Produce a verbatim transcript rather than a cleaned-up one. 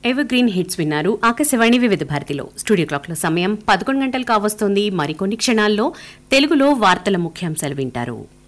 Ever green hits విన్నారు ఆకాశవాణి వివిధ భారతిలో. స్టూడియో క్లాక్లో సమయం పదకొండు గంటలు కావస్తోంది. మరికొన్ని క్షణాల్లో తెలుగులో వార్తల ముఖ్యాంశాలు వింటారు.